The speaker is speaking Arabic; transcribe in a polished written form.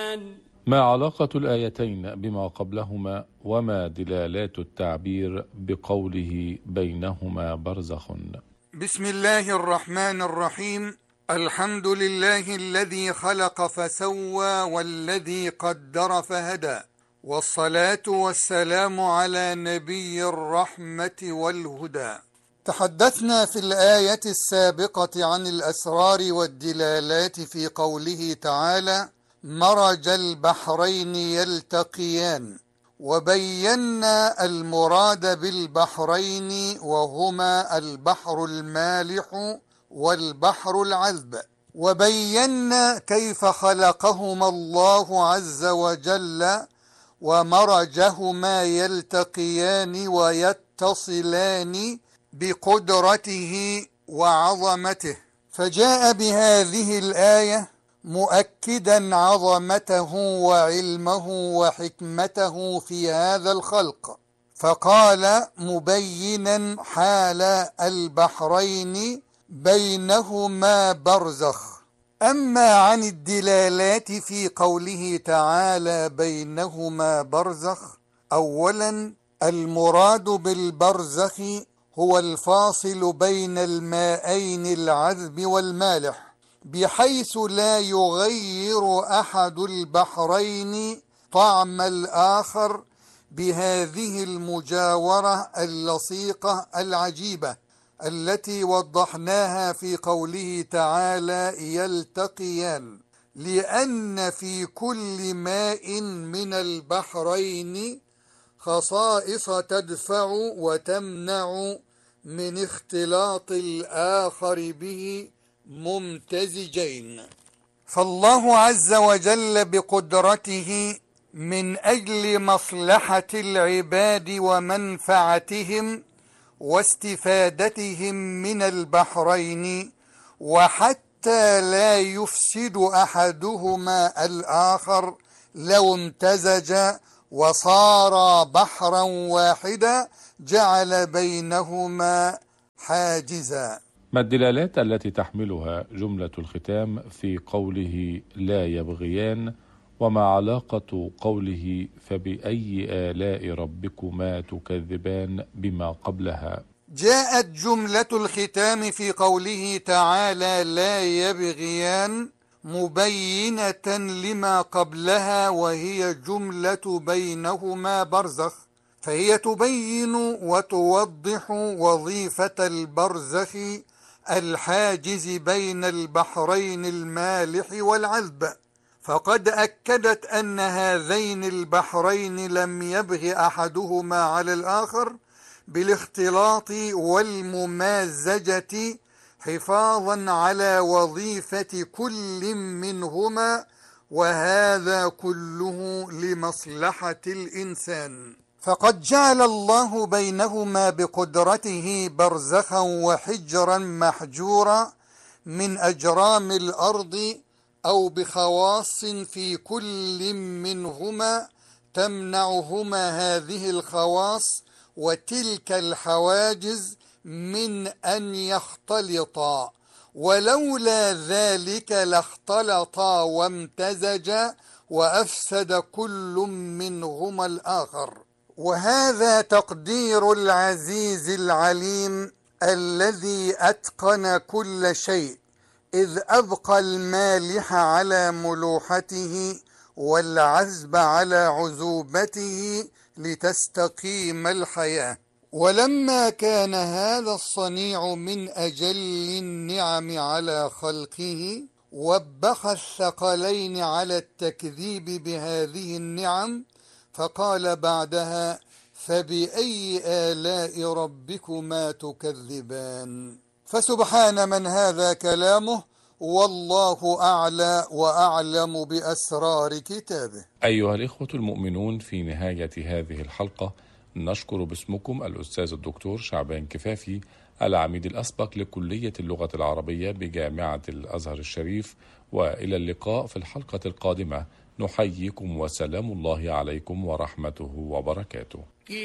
ما علاقة الآيتين بما قبلهما، وما دلالات التعبير بقوله بينهما برزخ؟ بسم الله الرحمن الرحيم. الحمد لله الذي خلق فسوى والذي قدر فهدى، والصلاة والسلام على نبي الرحمة والهدى. تحدثنا في الآية السابقة عن الأسرار والدلالات في قوله تعالى: مرج البحرين يلتقيان، وبينا المراد بالبحرين وهما البحر المالح والبحر العذب، وبينا كيف خلقهما الله عز وجل ومرجهما يلتقيان ويتصلان بقدرته وعظمته، فجاء بهذه الآية مؤكدا عظمته وعلمه وحكمته في هذا الخلق، فقال مبينا حال البحرين بينهما برزخ. أما عن الدلالات في قوله تعالى بينهما برزخ، أولا المراد بالبرزخ هو الفاصل بين الماءين العذب والمالح، بحيث لا يغير أحد البحرين طعم الآخر بهذه المجاورة اللصيقة العجيبة التي وضحناها في قوله تعالى يلتقيان، لأن في كل ماء من البحرين خصائص تدفع وتمنع من اختلاط الآخر به ممتزجين. فالله عز وجل بقدرته من أجل مصلحة العباد ومنفعتهم واستفادتهم من البحرين، وحتى لا يفسد أحدهما الآخر لو امتزج وصار بحرا واحدا، جعل بينهما حاجزا. ما الدلالات التي تحملها جملة الختام في قوله لا يبغيان، وما علاقة قوله فبأي آلاء ربكما تكذبان بما قبلها؟ جاءت جملة الختام في قوله تعالى لا يبغيان مبينة لما قبلها، وهي جملة بينهما برزخ، فهي تبين وتوضح وظيفة البرزخ الحاجز بين البحرين المالح والعذب، فقد أكدت أن هذين البحرين لم يبغ أحدهما على الآخر بالاختلاط والممازجة، حفاظا على وظيفة كل منهما، وهذا كله لمصلحة الإنسان. فقد جعل الله بينهما بقدرته برزخا وحجرا محجورا من أجرام الأرض، أو بخواص في كل منهما تمنعهما هذه الخواص وتلك الحواجز من أن يختلطا، ولولا ذلك لاختلطا وامتزجا وأفسد كل منهما الآخر. وهذا تقدير العزيز العليم الذي أتقن كل شيء، إذ أبقى المالح على ملوحته والعذب على عذوبته لتستقيم الحياة. ولما كان هذا الصنيع من أجل النعم على خلقه، وبخ الثقلين على التكذيب بهذه النعم، فقال بعدها فبأي آلاء ربكما تكذبان. فسبحان من هذا كلامه، والله أعلى وأعلم بأسرار كتابه. أيها الإخوة المؤمنون، في نهاية هذه الحلقة نشكر باسمكم الأستاذ الدكتور شعبان كفافي، العميد الأسبق لكلية اللغة العربية بجامعة الأزهر الشريف، وإلى اللقاء في الحلقة القادمة. نحييكم وسلام الله عليكم ورحمته وبركاته.